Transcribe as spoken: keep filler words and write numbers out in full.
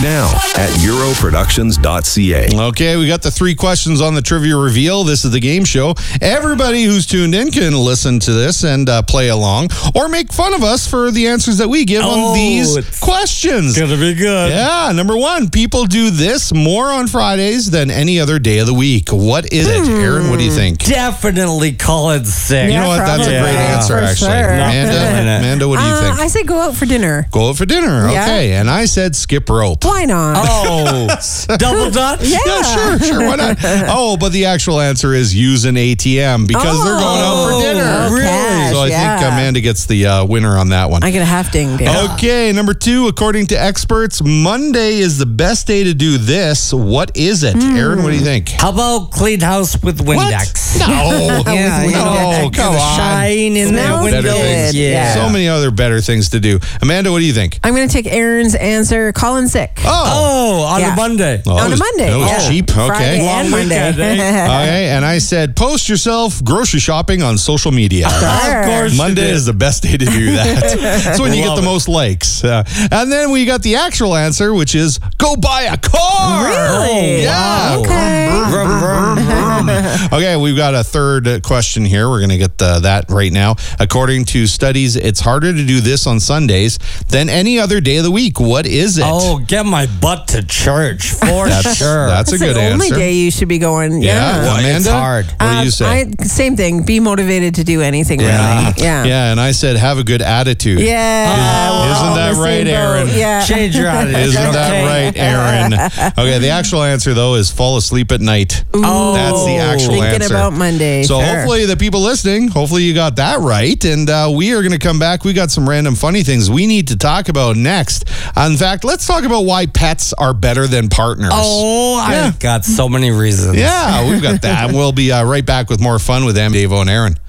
now at euro productions dot c a. Okay, we got the three questions on the trivia reveal. This is the game show. Everybody who's tuned in can listen to this and uh, play along or make fun of us for the answers that we give Oh, on these it's questions. Gonna be good. Yeah, number one, people do this more on Fridays than any other day of the week. What is it? Aaron, what do you think? Definitely call it sick. You know what? That's a probably. great Yeah, answer, for actually. sure. Amanda, Amanda, what do you Uh, think? I say go out for dinner. Go out for dinner. Yeah. Okay. And I said skip rope. Why not? Oh, double dutch? Yeah. Yeah, sure, sure. Why not? Oh, but the actual answer is use an A T M because they're going out for dinner. Oh, Really? cash, So I yeah. think Amanda gets the uh, winner on that one. I get a half ding. Dude. Okay, number two, according to experts, Monday is the best day to do this. What is it? Aaron, what do you think? How about clean house with Windex? No. Yeah, you know, no, come on. shine in the Smells windows. Better things. Yeah. So many other better things to do. Amanda, what do you think? I'm going to take Aaron's answer. Call in sick. Oh, on Yeah. a Monday. Oh, that on was- a Monday. That was yeah. cheap. Okay. Friday Long and Monday. weekend, eh? Okay, and I said post yourself grocery shopping on social media. Of course you Monday did. is the best day to do that. That's when you get Love the it. most likes. Uh, and then we got the actual answer, which is go buy a car. Really? Yeah. Okay. Vroom, vroom, vroom. Okay, we've got a third uh, question here. We're going to get uh, that right now. According to studies, it's harder to do this on Sundays than any other day of the week. What is it? Oh, get my butt to church for that's, sure. that's a That's good the only answer. day you should be going. Yeah, Yeah. Well, Amanda, it's hard. what do Uh, you say? I, same thing. Be motivated to do anything. Yeah. Really. Yeah. yeah, and I said have a good attitude. Yeah. we're Isn't all that in the right, same boat. Aaron? Yeah. Change your attitude. Isn't that okay? right, Aaron? Okay, the actual answer, though, is fall asleep at night. Oh, That's the actual Thinking answer. about Monday. So sure. hopefully the people listening, hopefully you got that right. And uh, we are going to come back. We got some random funny things we need to talk about next. In fact, let's talk about why pets are better than partners. Oh, Yeah. I've got so many reasons. Yeah, we've got that. We'll be uh, right back with more fun with Am, Davo, and Aaron.